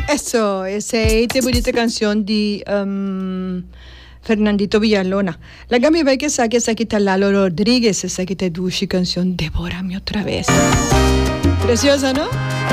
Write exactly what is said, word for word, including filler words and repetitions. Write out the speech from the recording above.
Eso, esa è bonita canción di um, Fernandito Villalona. La gami vai che sa che sa kita Lalo Rodríguez, sa kita dushi canción Devórame otra vez. Preciosa, ¿no?